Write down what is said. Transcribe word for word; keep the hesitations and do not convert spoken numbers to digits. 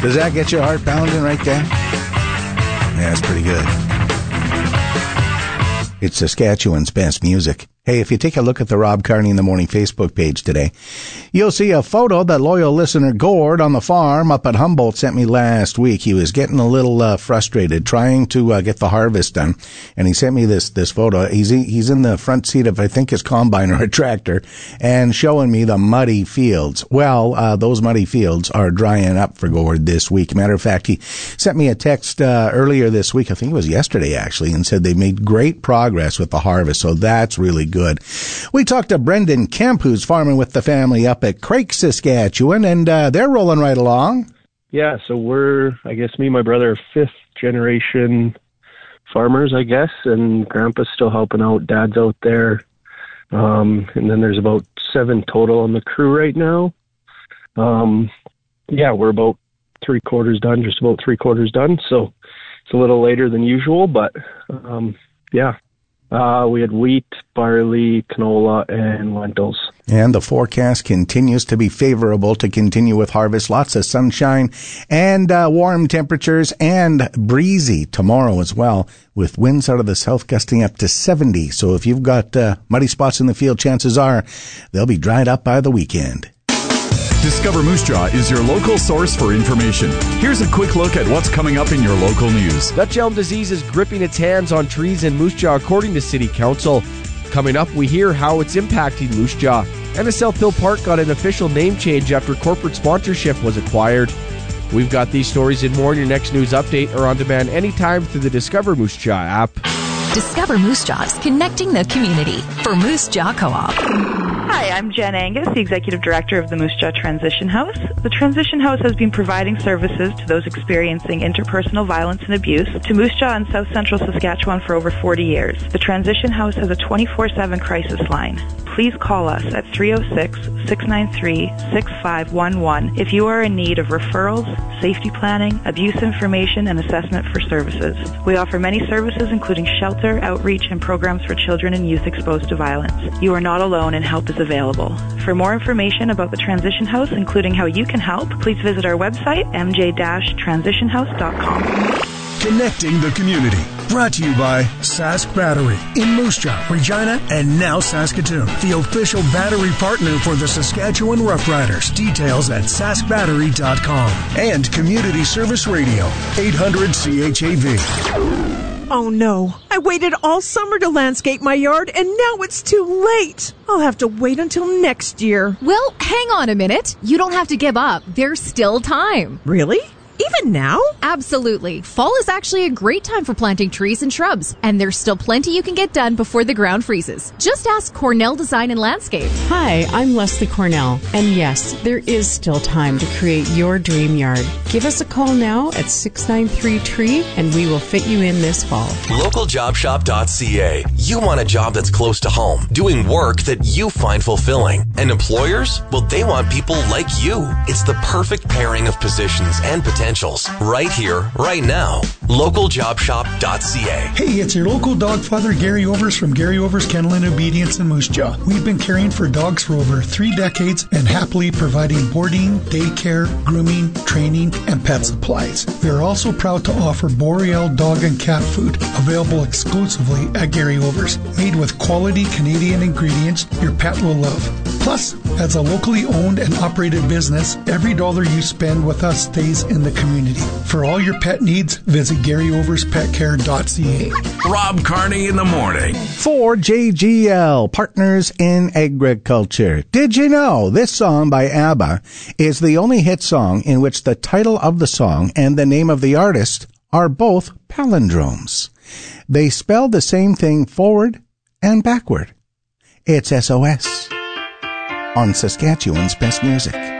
Does that get your heart pounding right there? Yeah, that's pretty good. It's Saskatchewan's best music. Hey, if you take a look at the Rob Carney in the Morning Facebook page today, you'll see a photo that loyal listener Gord on the farm up at Humboldt sent me last week. He was getting a little uh, frustrated trying to uh, get the harvest done, and he sent me this this photo. He's he's in the front seat of, I think, his combine or a tractor, and showing me the muddy fields. Well, uh, those muddy fields are drying up for Gord this week. Matter of fact, he sent me a text uh, earlier this week, I think it was yesterday actually, and said they made great progress with the harvest, so that's really good. We talked to Brendan Kemp, who's farming with the family up at Craik, Saskatchewan, and uh, they're rolling right along. Yeah, so we're, I guess, me and my brother are fifth generation farmers, I guess, and Grandpa's still helping out. Dad's out there. Um, and then there's about seven total on the crew right now. Um, yeah, we're about three quarters done, just about three quarters done. So it's a little later than usual, but um, yeah. Uh, we had wheat, barley, canola, and lentils. And the forecast continues to be favorable to continue with harvest. Lots of sunshine and uh, warm temperatures and breezy tomorrow as well, with winds out of the south gusting up to seventy. So if you've got uh, muddy spots in the field, chances are they'll be dried up by the weekend. Discover Moose Jaw is your local source for information. Here's a quick look at what's coming up in your local news. Dutch elm disease is gripping its hands on trees in Moose Jaw, according to City Council. Coming up, we hear how it's impacting Moose Jaw. And the South Hill Park got an official name change after corporate sponsorship was acquired. We've got these stories and more in your next news update or on demand anytime through the Discover Moose Jaw app. Discover Moose Jaws, connecting the community for Moose Jaw Co-op. Hi, I'm Jen Angus, the Executive Director of the Moose Jaw Transition House. The Transition House has been providing services to those experiencing interpersonal violence and abuse to Moose Jaw and South Central Saskatchewan for over forty years. The Transition House has a twenty-four seven crisis line. Please call us at three oh six, six nine three, six five one one if you are in need of referrals, safety planning, abuse information, and assessment for services. We offer many services including shelter, outreach, and programs for children and youth exposed to violence. You are not alone and help is available. For more information about the Transition House, including how you can help, please visit our website, m j dash transition house dot com. Connecting the community. Brought to you by Sask Battery in Moose Jaw, Regina, and now Saskatoon. The official battery partner for the Saskatchewan Roughriders. Details at sask battery dot com. And Community Service Radio, eight hundred C H A V. Oh no, I waited all summer to landscape my yard and now it's too late. I'll have to wait until next year. Well, hang on a minute. You don't have to give up. There's still time. Really? Even now? Absolutely. Fall is actually a great time for planting trees and shrubs, and there's still plenty you can get done before the ground freezes. Just ask Cornell Design and Landscape. Hi, I'm Leslie Cornell, and yes, there is still time to create your dream yard. Give us a call now at six nine three tree, and we will fit you in this fall. local job shop dot c a. You want a job that's close to home, doing work that you find fulfilling. And employers? Well, they want people like you. It's the perfect pairing of positions and potentials right here, right now. local job shop dot c a. Hey, it's your local dog father, Gary Overs from Gary Overs Kennel and Obedience in Moose Jaw. We've been caring for dogs for over three decades and happily providing boarding, daycare, grooming, training, and pet supplies. We are also proud to offer Boreal dog and cat food, available exclusively at Gary Overs. Made with quality Canadian ingredients your pet will love. Plus, as a locally owned and operated business, every dollar you spend with us stays in the community. For all your pet needs, visit gary overs pet care dot c a. Rob Carney in the morning. For J G L, Partners in Agriculture. Did you know this song by ABBA is the only hit song in which the title of the song and the name of the artist are both palindromes? They spell the same thing forward and backward. It's S O S on Saskatchewan's Best Music.